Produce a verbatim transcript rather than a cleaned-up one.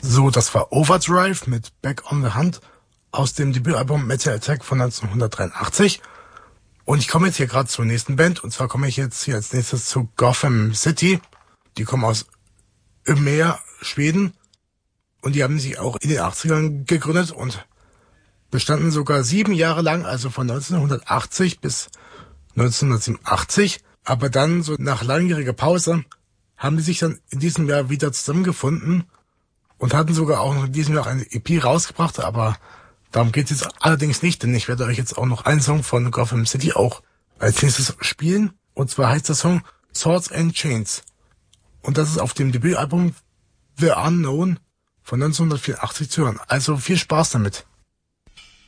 So, das war Overdrive mit Back on the Hunt aus dem Debütalbum Metal Attack von neunzehnhundertdreiundachtzig. Und ich komme jetzt hier gerade zur nächsten Band. Und zwar komme ich jetzt hier als nächstes zu Gotham City. Die kommen aus Umeå, Schweden. Und die haben sich auch in den achtzigern gegründet und bestanden sogar sieben Jahre lang, also von neunzehnhundertachtzig bis neunzehnhundertsiebenundachtzig. Aber dann, so nach langjähriger Pause, haben die sich dann in diesem Jahr wieder zusammengefunden und hatten sogar auch noch in diesem Jahr eine E P rausgebracht, aber darum geht es jetzt allerdings nicht, denn ich werde euch jetzt auch noch einen Song von Gotham City auch als nächstes spielen. Und zwar heißt der Song Swords and Chains. Und das ist auf dem Debütalbum The Unknown von neunzehnhundertvierundachtzig zu hören. Also viel Spaß damit.